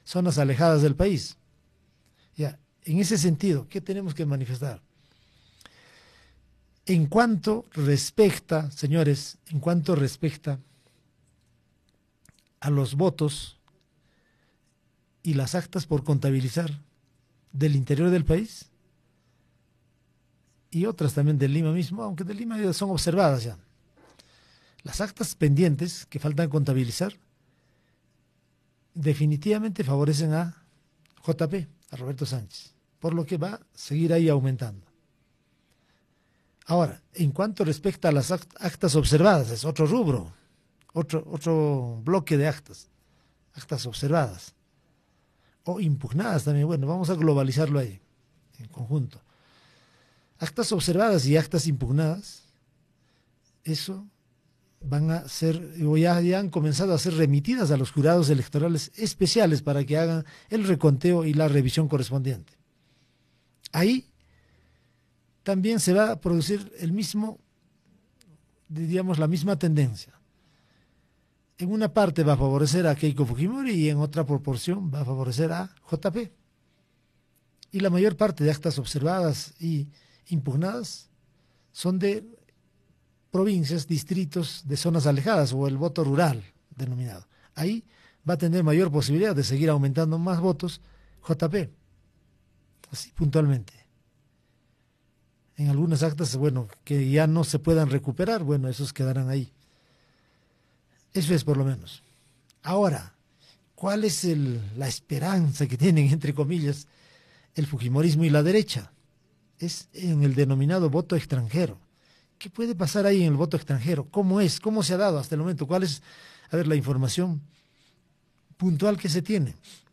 zonas alejadas del país. Ya, en ese sentido, ¿qué tenemos que manifestar? En cuanto respecta, señores, en cuanto respecta a los votos y las actas por contabilizar del interior del país y otras también de Lima mismo, aunque de Lima ya son observadas ya. Las actas pendientes que faltan contabilizar definitivamente favorecen a JP, a Roberto Sánchez, por lo que va a seguir ahí aumentando. Ahora, en cuanto respecta a las actas observadas, es otro rubro, otro bloque de actas observadas o impugnadas también. Bueno, vamos a globalizarlo ahí, en conjunto. Actas observadas y actas impugnadas, eso van a ser, o ya han comenzado a ser remitidas a los jurados electorales especiales para que hagan el reconteo y la revisión correspondiente. Ahí también se va a producir el mismo, diríamos, la misma tendencia. En una parte va a favorecer a Keiko Fujimori y en otra proporción va a favorecer a JP. Y la mayor parte de actas observadas y impugnadas son de provincias, distritos de zonas alejadas o el voto rural denominado. Ahí va a tener mayor posibilidad de seguir aumentando más votos JP, así puntualmente. En algunas actas, bueno, que ya no se puedan recuperar, bueno, esos quedarán ahí. Eso es por lo menos. Ahora, ¿cuál es la esperanza que tienen, entre comillas, el fujimorismo y la derecha? Es en el denominado voto extranjero. ¿Qué puede pasar ahí en el voto extranjero? ¿Cómo es? ¿Cómo se ha dado hasta el momento? ¿Cuál es, a ver, la información puntual que se tiene?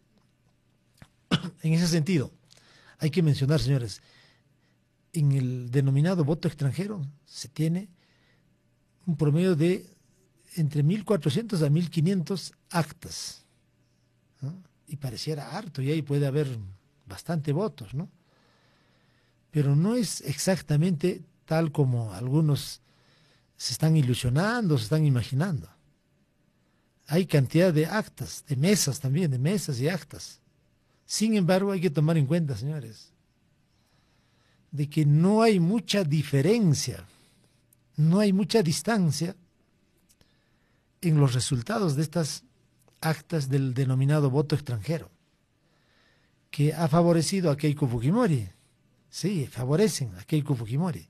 En ese sentido, hay que mencionar, señores, en el denominado voto extranjero se tiene un promedio de entre 1.400 a 1.500 actas, ¿no? Y pareciera harto, y ahí puede haber bastante votos, ¿no? Pero no es exactamente tal como algunos se están ilusionando, se están imaginando. Hay cantidad de actas, de mesas también, de mesas y actas. Sin embargo, hay que tomar en cuenta, señores, de que no hay mucha diferencia, no hay mucha distancia en los resultados de estas actas del denominado voto extranjero, que ha favorecido a Keiko Fujimori. Sí, favorecen a Keiko Fujimori.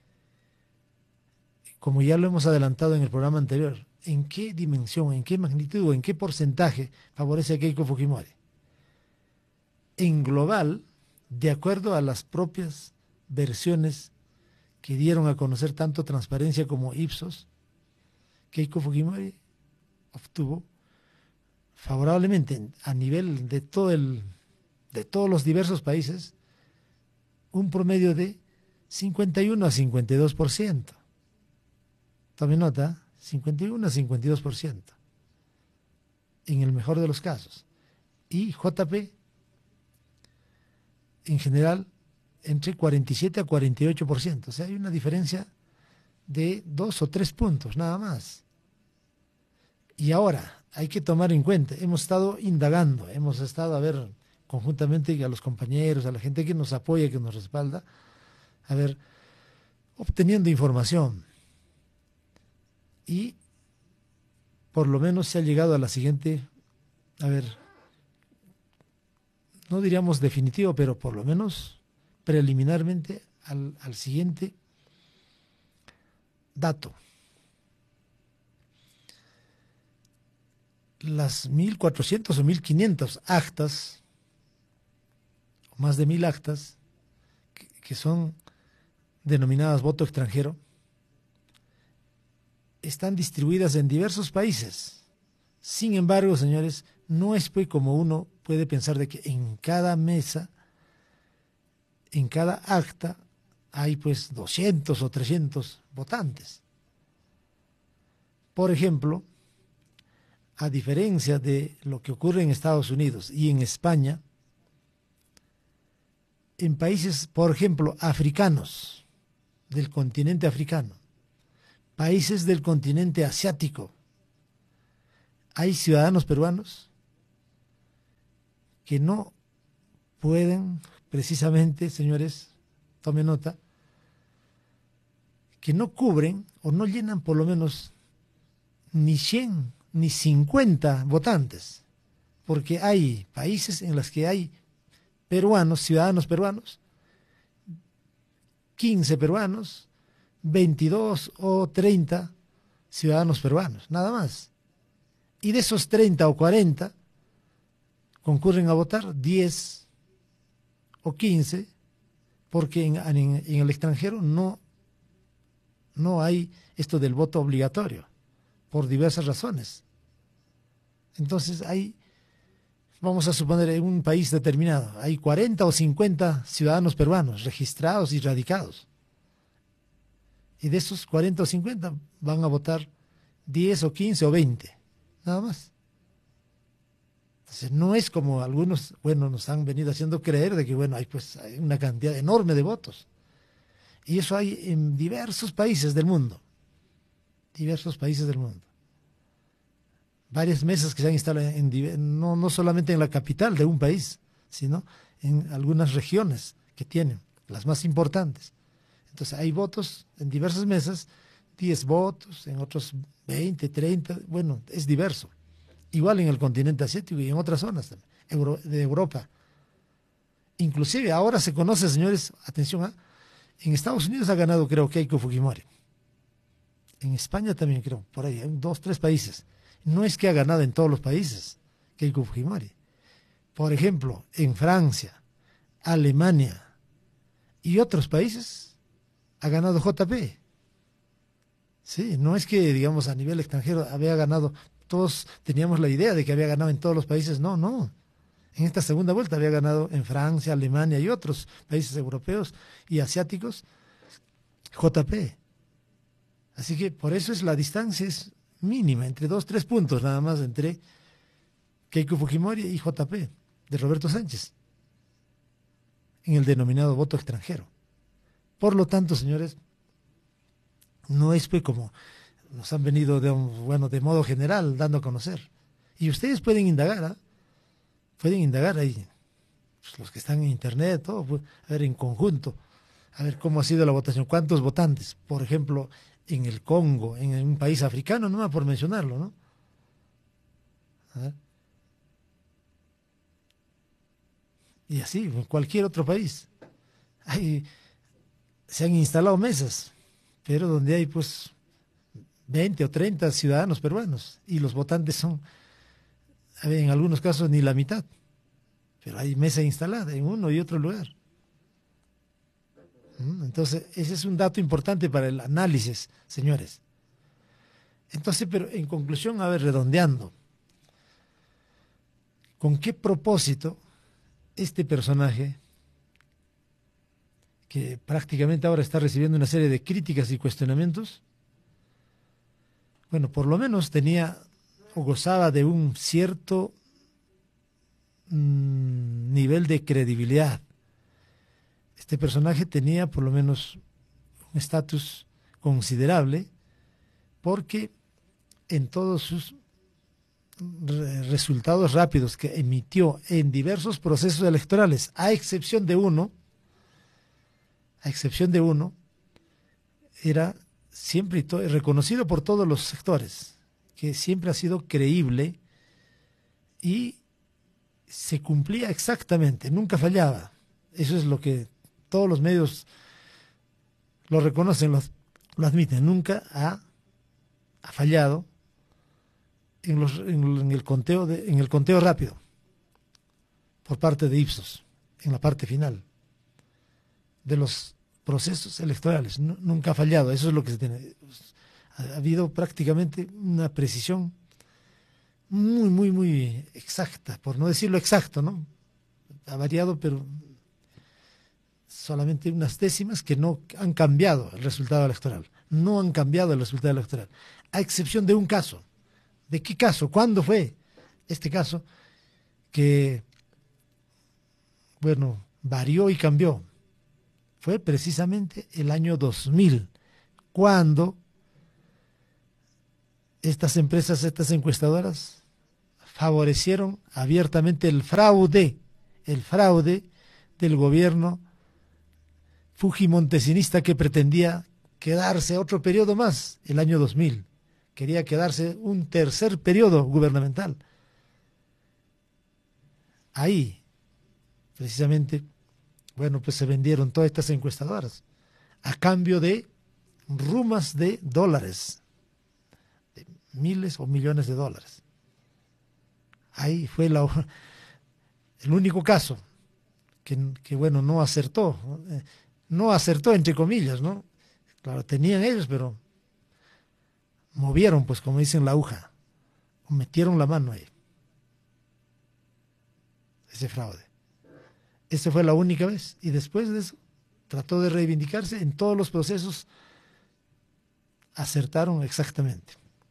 Como ya lo hemos adelantado en el programa anterior, ¿en qué dimensión, en qué magnitud o en qué porcentaje favorece a Keiko Fujimori? En global, de acuerdo a las propias versiones que dieron a conocer tanto Transparencia como Ipsos, Keiko Fujimori obtuvo favorablemente a nivel de todos los diversos países un promedio de 51 a 52%. Tome nota, 51 a 52%, en el mejor de los casos. Y JP, en general, entre 47 a 48%. O sea, hay una diferencia de 2 o 3 puntos, nada más. Y ahora, hay que tomar en cuenta, hemos estado indagando, hemos estado a ver conjuntamente a los compañeros, a la gente que nos apoya, que nos respalda, a ver, obteniendo información. Y por lo menos se ha llegado a la siguiente, a ver, no diríamos definitivo, pero por lo menos preliminarmente al siguiente dato. Las 1.400 o 1.500 actas, o más de 1.000 actas, que son denominadas voto extranjero, están distribuidas en diversos países. Sin embargo, señores, no es pues como uno puede pensar de que en cada mesa, en cada acta, hay pues 200 o 300 votantes. Por ejemplo, a diferencia de lo que ocurre en Estados Unidos y en España, en países, por ejemplo, africanos, del continente africano, países del continente asiático, hay ciudadanos peruanos que no pueden, precisamente, señores, tomen nota, que no cubren o no llenan por lo menos ni 100 ni 50 votantes, porque hay países en los que hay peruanos, ciudadanos peruanos, 15 peruanos, 22 o 30 ciudadanos peruanos, nada más. Y de esos 30 o 40 concurren a votar 10 o 15, porque en el extranjero no hay esto del voto obligatorio, por diversas razones. Entonces vamos a suponer, en un país determinado, hay 40 o 50 ciudadanos peruanos registrados y radicados. Y de esos 40 o 50 van a votar 10 o 15 o 20, nada más. Entonces no es como algunos, nos han venido haciendo creer de que, hay una cantidad enorme de votos. Y eso hay en diversos países del mundo. Diversos países del mundo. Varias mesas que se han instalado no solamente en la capital de un país, sino en algunas regiones que tienen, las más importantes. Entonces hay votos en diversas mesas, 10 votos, en otros 20, 30, es diverso. Igual en el continente asiático y en otras zonas también, de Europa. Inclusive ahora se conoce, señores, atención, en Estados Unidos ha ganado, creo, Keiko Fujimori. En España también, creo, por ahí, en 2, 3 países. No es que ha ganado en todos los países Keiko Fujimori. Por ejemplo, en Francia, Alemania y otros países ha ganado JP. Sí, no es que, digamos, a nivel extranjero había ganado, todos teníamos la idea de que había ganado en todos los países. No. En esta segunda vuelta había ganado en Francia, Alemania y otros países europeos y asiáticos JP. Así que por eso la distancia es mínima, entre 2, 3 puntos nada más entre Keiko Fujimori y JP de Roberto Sánchez en el denominado voto extranjero. Por lo tanto, señores, no es como nos han venido de modo general dando a conocer. Y ustedes pueden indagar, pueden indagar ahí, pues, los que están en internet, todo, a ver en conjunto, a ver cómo ha sido la votación, cuántos votantes, por ejemplo, en el Congo, en un país africano, no por mencionarlo, ¿no? A ver. Y así, en cualquier otro país. Se han instalado mesas, pero donde hay 20 o 30 ciudadanos peruanos, y los votantes son, en algunos casos, ni la mitad. Pero hay mesa instalada en uno y otro lugar. Entonces, ese es un dato importante para el análisis, señores. Entonces, pero en conclusión, redondeando, ¿con qué propósito este personaje, que prácticamente ahora está recibiendo una serie de críticas y cuestionamientos, por lo menos tenía o gozaba de un cierto nivel de credibilidad? Este personaje tenía por lo menos un estatus considerable, porque en todos sus resultados rápidos que emitió en diversos procesos electorales, a excepción de uno, era siempre reconocido por todos los sectores, que siempre ha sido creíble y se cumplía exactamente, nunca fallaba. Eso es lo que todos los medios lo reconocen, lo admiten. Nunca ha fallado en el conteo rápido por parte de Ipsos, en la parte final de los procesos electorales. Nunca ha fallado, eso es lo que se tiene. Ha habido prácticamente una precisión muy, muy, muy exacta, por no decirlo exacto, ¿no? Ha variado, pero solamente unas décimas que no han cambiado el resultado electoral. No han cambiado el resultado electoral, a excepción de un caso. ¿De qué caso? ¿Cuándo fue este caso? Que, varió y cambió. Fue precisamente el año 2000, cuando estas empresas, estas encuestadoras, favorecieron abiertamente el fraude del gobierno fujimontesinista, que pretendía quedarse otro periodo más, el año 2000. Quería quedarse un tercer periodo gubernamental. Ahí, precisamente, bueno, pues se vendieron todas estas encuestadoras a cambio de rumas de dólares, de miles o millones de dólares. Ahí fue el único caso que bueno, no acertó entre comillas, ¿no? Claro, tenían ellos, pero movieron, pues como dicen, la aguja, metieron la mano ahí. Ese fraude. Esa fue la única vez. Y después de eso, trató de reivindicarse en todos los procesos. Acertaron exactamente.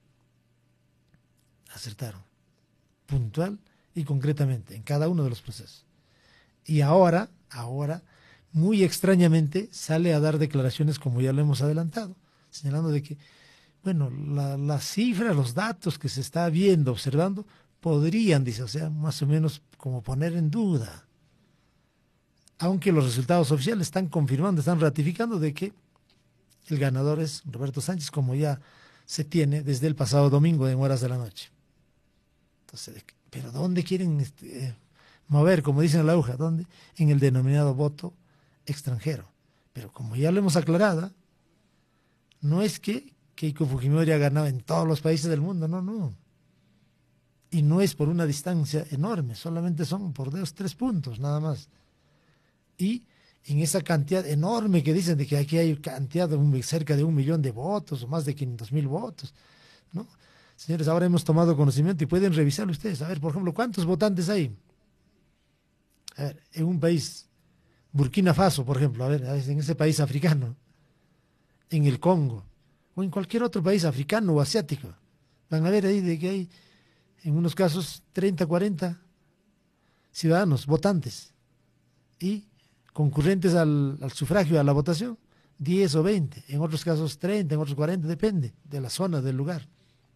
Acertaron. Puntual y concretamente en cada uno de los procesos. Y ahora, muy extrañamente, sale a dar declaraciones, como ya lo hemos adelantado, señalando de que, bueno, la cifra, los datos que se está viendo, observando, podrían, dice, o sea, más o menos como poner en duda, aunque los resultados oficiales están confirmando, están ratificando de que el ganador es Roberto Sánchez, como ya se tiene desde el pasado domingo en horas de la noche. Entonces, ¿pero dónde quieren mover, como dicen en la aguja? ¿Dónde? En el denominado voto extranjero. Pero como ya lo hemos aclarado, no es que Keiko Fujimori ha ganado en todos los países del mundo, no. Y no es por una distancia enorme, solamente son por 2-3 puntos, nada más. Y en esa cantidad enorme que dicen de que aquí hay cantidad de cerca de 1 millón de votos o más de 500,000 votos, ¿no? Señores, ahora hemos tomado conocimiento y pueden revisarlo ustedes. A ver, por ejemplo, ¿cuántos votantes hay? A ver, en un país, Burkina Faso, por ejemplo, a ver, en ese país africano, en el Congo, o en cualquier otro país africano o asiático, van a ver ahí de que hay, en unos casos, 30, 40 ciudadanos, votantes, y concurrentes al sufragio, a la votación, 10 o 20, en otros casos 30, en otros 40, depende de la zona, del lugar.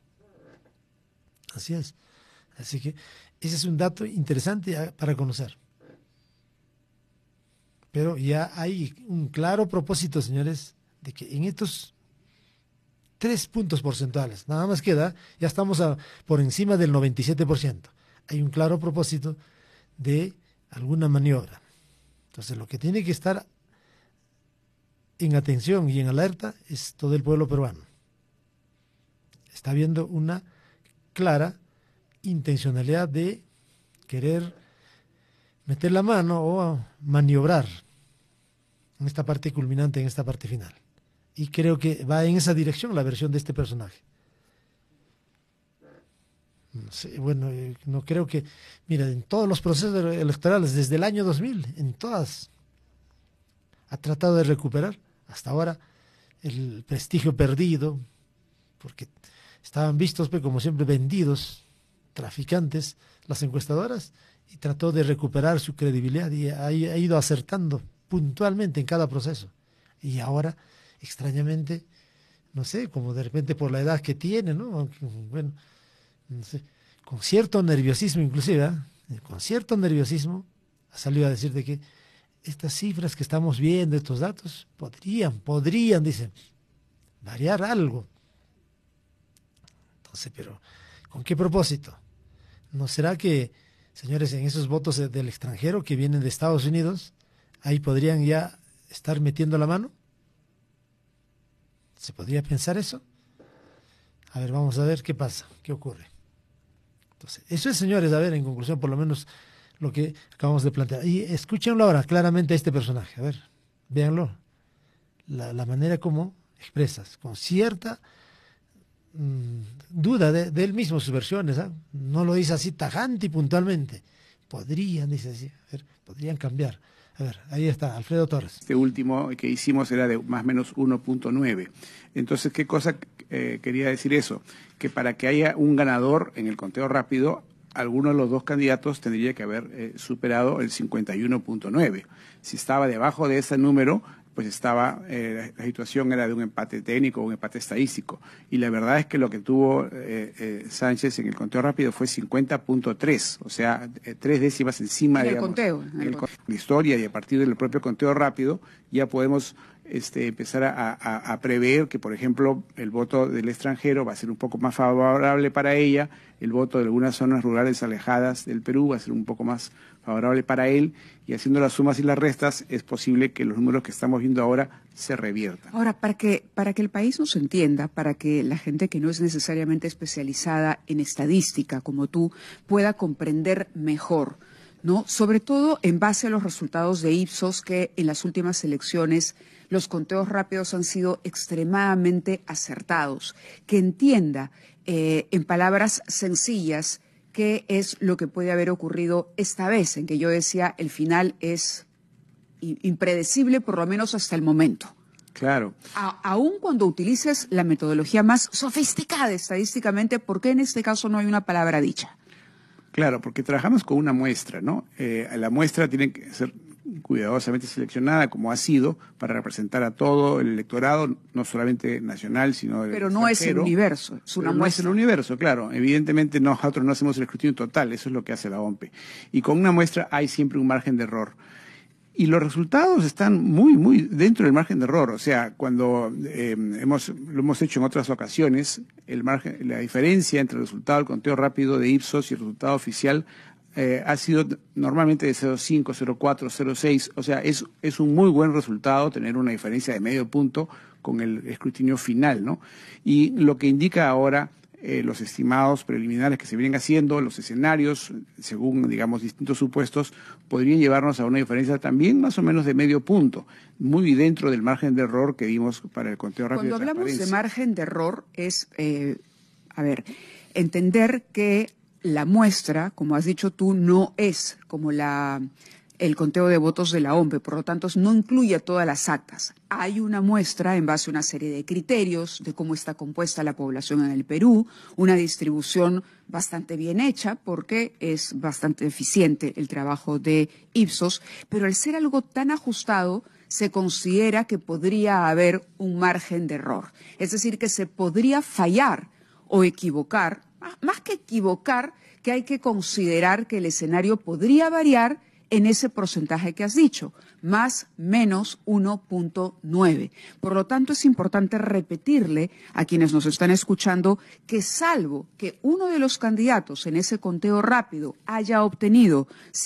Así es. Así que ese es un dato interesante para conocer. Pero ya hay un claro propósito, señores, de que en estos 3 puntos porcentuales, nada más queda, ya estamos por encima del 97%. Hay un claro propósito de alguna maniobra. Entonces, lo que tiene que estar en atención y en alerta es todo el pueblo peruano. Está habiendo una clara intencionalidad de querer meter la mano o maniobrar en esta parte culminante, en esta parte final. Y creo que va en esa dirección la versión de este personaje. No sé, bueno, no creo que, mira, en todos los procesos electorales desde el año 2000, en todas, ha tratado de recuperar hasta ahora el prestigio perdido, porque estaban vistos, pues, como siempre, vendidos, traficantes, las encuestadoras, y trató de recuperar su credibilidad y ha ido acertando puntualmente en cada proceso. Y ahora, extrañamente, no sé, como de repente por la edad que tiene, ¿no? Bueno, no sé, con cierto nerviosismo inclusive, con cierto nerviosismo, ha salido a decir de que estas cifras que estamos viendo, estos datos, podrían, dicen, variar algo. Entonces, pero ¿con qué propósito? ¿No será que, señores, en esos votos del extranjero que vienen de Estados Unidos, ahí podrían ya estar metiendo la mano? ¿Se podría pensar eso? A ver, vamos a ver qué pasa, qué ocurre. Entonces, eso es, señores, a ver, en conclusión, por lo menos lo que acabamos de plantear. Y escúchenlo ahora claramente a este personaje, a ver, véanlo. La manera como expresas, con cierta duda de él mismo, sus versiones, ¿eh? No lo dice así tajante y puntualmente. Podrían, dice así, a ver, podrían cambiar. A ver, ahí está, Alfredo Torres. Este último que hicimos era de más o menos 1.9. Entonces, ¿qué cosa quería decir eso? Que para que haya un ganador en el conteo rápido, alguno de los dos candidatos tendría que haber superado el 51.9. Si estaba debajo de ese número, pues estaba, la situación era de un empate técnico, un empate estadístico. Y la verdad es que lo que tuvo Sánchez en el conteo rápido fue 50.3, o sea, 3 décimas encima de la historia, y a partir del propio conteo rápido ya podemos empezar a prever que, por ejemplo, el voto del extranjero va a ser un poco más favorable para ella, el voto de algunas zonas rurales alejadas del Perú va a ser un poco más favorable para él, y haciendo las sumas y las restas es posible que los números que estamos viendo ahora se reviertan. Ahora, para que el país nos entienda, para que la gente que no es necesariamente especializada en estadística como tú pueda comprender mejor, ¿no? Sobre todo en base a los resultados de Ipsos, que en las últimas elecciones los conteos rápidos han sido extremadamente acertados, que entienda en palabras sencillas qué es lo que puede haber ocurrido esta vez, en que yo decía el final es impredecible, por lo menos hasta el momento. Claro. Aún cuando utilices la metodología más sofisticada estadísticamente, ¿por qué en este caso no hay una palabra dicha? Claro, porque trabajamos con una muestra, ¿no? La muestra tiene que ser cuidadosamente seleccionada, como ha sido, para representar a todo el electorado, no solamente nacional, sino del Pero no es el universo, es una muestra. No es el universo, claro. Evidentemente nosotros no hacemos el escrutinio total, eso es lo que hace la OMPE. Y con una muestra hay siempre un margen de error. Y los resultados están muy dentro del margen de error. O sea, cuando lo hemos hecho en otras ocasiones, la diferencia entre el resultado del conteo rápido de Ipsos y el resultado oficial ha sido normalmente de 0,5, 0,4, 0,6. O sea, es un muy buen resultado tener una diferencia de medio punto con el escrutinio final, ¿no? Y lo que indica ahora los estimados preliminares que se vienen haciendo, los escenarios, según, digamos, distintos supuestos, podrían llevarnos a una diferencia también más o menos de medio punto, muy dentro del margen de error que dimos para el conteo rápido. Cuando hablamos de margen de error es, entender que la muestra, como has dicho tú, no es como el conteo de votos de la OMPE, por lo tanto no incluye todas las actas. Hay una muestra en base a una serie de criterios de cómo está compuesta la población en el Perú, una distribución bastante bien hecha porque es bastante eficiente el trabajo de Ipsos, pero al ser algo tan ajustado se considera que podría haber un margen de error, es decir, que se podría fallar o equivocar, más que equivocar, que hay que considerar que el escenario podría variar en ese porcentaje que has dicho, más menos 1.9. Por lo tanto, es importante repetirle a quienes nos están escuchando que salvo que uno de los candidatos en ese conteo rápido haya obtenido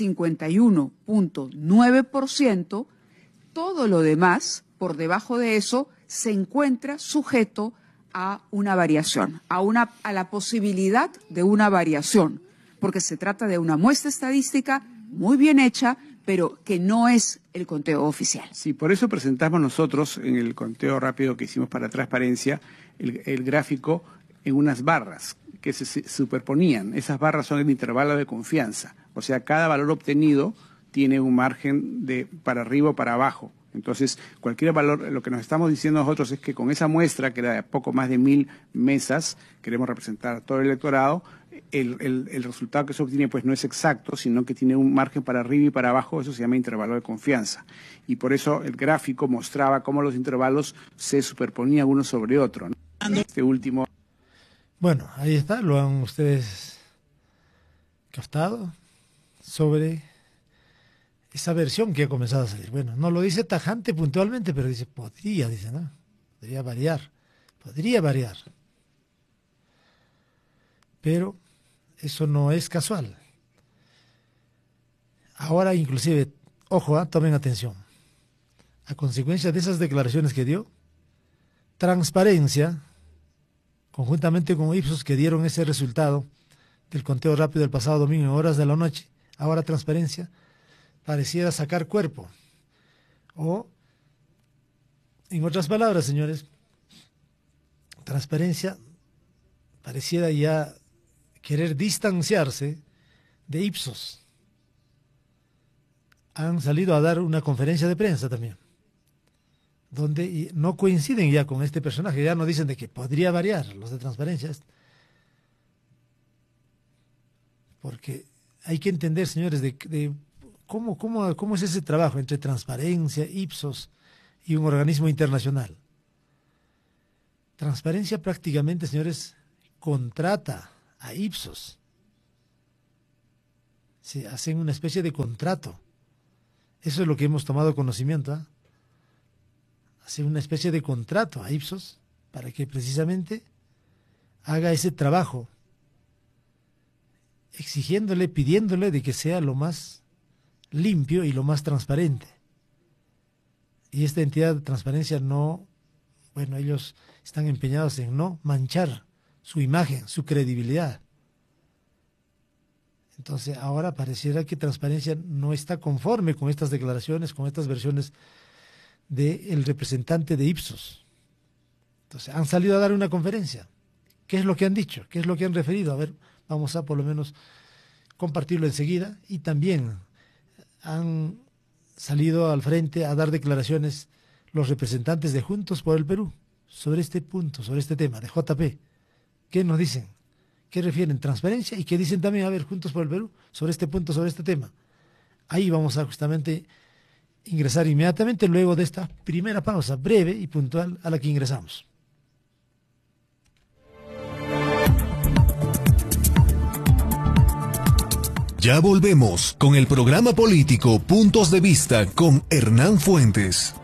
51.9%, todo lo demás, por debajo de eso, se encuentra sujeto a una variación, a la posibilidad de una variación, porque se trata de una muestra estadística muy bien hecha, pero que no es el conteo oficial. Sí, por eso presentamos nosotros en el conteo rápido que hicimos para transparencia el gráfico en unas barras que se superponían. Esas barras son el intervalo de confianza, o sea, cada valor obtenido tiene un margen de para arriba o para abajo. Entonces, cualquier valor, lo que nos estamos diciendo nosotros es que con esa muestra, que era de poco más de 1000 mesas, queremos representar a todo el electorado, el resultado que se obtiene pues no es exacto, sino que tiene un margen para arriba y para abajo, eso se llama intervalo de confianza. Y por eso el gráfico mostraba cómo los intervalos se superponían uno sobre otro, ¿no? Este último. Bueno, ahí está, lo han ustedes captado sobre esa versión que ha comenzado a salir. Bueno, no lo dice tajante puntualmente, pero dice, dice, ¿no? Podría variar. Pero eso no es casual. Ahora, inclusive, ojo, tomen atención. A consecuencia de esas declaraciones que dio, Transparencia, conjuntamente con Ipsos, que dieron ese resultado del conteo rápido del pasado domingo en horas de la noche, ahora Transparencia pareciera sacar cuerpo. O, en otras palabras, señores, Transparencia pareciera ya querer distanciarse de Ipsos. Han salido a dar una conferencia de prensa también, donde no coinciden ya con este personaje, ya no dicen de que podría variar los de Transparencia, porque hay que entender, señores, de cómo es ese trabajo entre Transparencia, Ipsos, y un organismo internacional. Transparencia prácticamente, señores, contrata a Ipsos. Se hacen una especie de contrato. Eso es lo que hemos tomado conocimiento, ¿eh? Hacen una especie de contrato a Ipsos para que precisamente haga ese trabajo, exigiéndole, pidiéndole de que sea lo más limpio y lo más transparente. Y esta entidad de transparencia no, bueno, ellos están empeñados en no manchar su imagen, su credibilidad. Entonces ahora pareciera que Transparencia no está conforme con estas declaraciones, con estas versiones del representante de Ipsos. Entonces han salido a dar una conferencia. ¿Qué es lo que han dicho? ¿Qué es lo que han referido? A ver, vamos a por lo menos compartirlo enseguida. Y también han salido al frente a dar declaraciones los representantes de Juntos por el Perú sobre este punto, sobre este tema de JP. ¿Qué nos dicen? ¿Qué refieren? Transparencia, y qué dicen también, a ver, Juntos por el Perú, sobre este punto, sobre este tema. Ahí vamos a justamente ingresar inmediatamente luego de esta primera pausa breve y puntual a la que ingresamos. Ya volvemos con el programa político Puntos de Vista con Hernán Fuentes.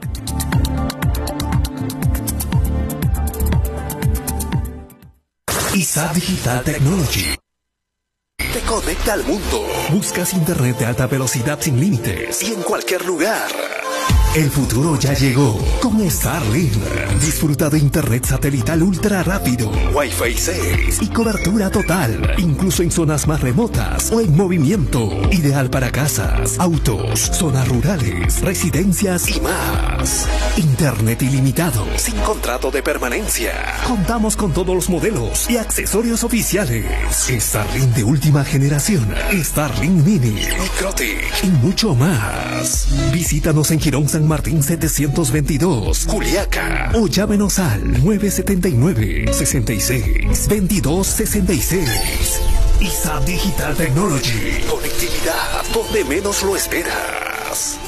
ISAT Digital Technology te conecta al mundo. Buscas internet de alta velocidad sin límites y en cualquier lugar. El futuro ya llegó con Starlink. Disfruta de internet satelital ultra rápido, Wi-Fi 6 y cobertura total, incluso en zonas más remotas o en movimiento. Ideal para casas, autos, zonas rurales, residencias y más. Internet ilimitado, sin contrato de permanencia. Contamos con todos los modelos y accesorios oficiales. Starlink de última generación, Starlink Mini, Microtik y mucho más. Visítanos en Girón San Martín 722, Juliaca, o llámenos al 979-66-2266. ISAT Digital Technology. Conectividad donde menos lo esperas.